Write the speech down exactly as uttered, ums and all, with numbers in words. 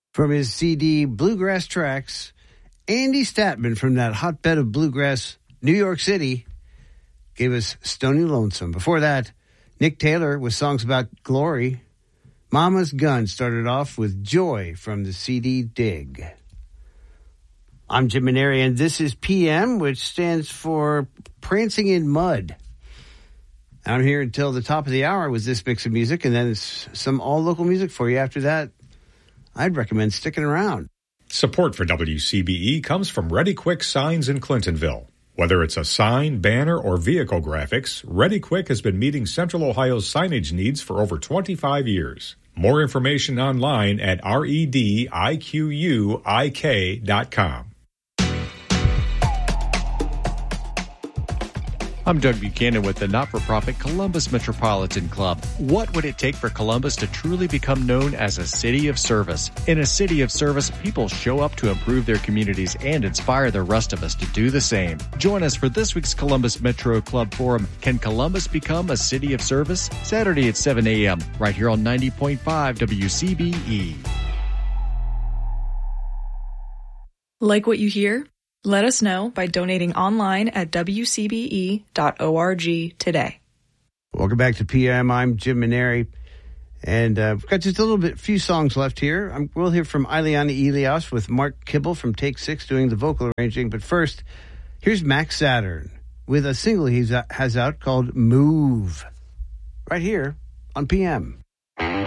From his C D Bluegrass Tracks, Andy Statman from that hotbed of bluegrass, New York City, gave us Stony Lonesome. Before that, Nick Taylor with songs about glory. Mama's Gun started off with Joy from the C D Dig. I'm Jim Maneri, and this is P M, which stands for Prancing in Mud. I'm here until the top of the hour with this mix of music, and then it's some all-local music for you. After that, I'd recommend sticking around. Support for W C B E comes from Ready Quick Signs in Clintonville. Whether it's a sign, banner, or vehicle graphics, Ready Quick has been meeting Central Ohio's signage needs for over twenty-five years. More information online at rediquiuk dot com. I'm Doug Buchanan with the not-for-profit Columbus Metropolitan Club. What would it take for Columbus to truly become known as a city of service? In a city of service, people show up to improve their communities and inspire the rest of us to do the same. Join us for this week's Columbus Metro Club Forum. Can Columbus become a city of service? Saturday at seven a.m. right here on ninety point five W C B E. Like what you hear? Let us know by donating online at w c b e dot org today. Welcome back to P M. I'm Jim Maneri, and uh, we've got just a little bit, few songs left here. I'm, we'll hear from Ileana Elias with Mark Kibble from Take Six doing the vocal arranging. But first, here's Max Saturn with a single he has out called Move, right here on P M.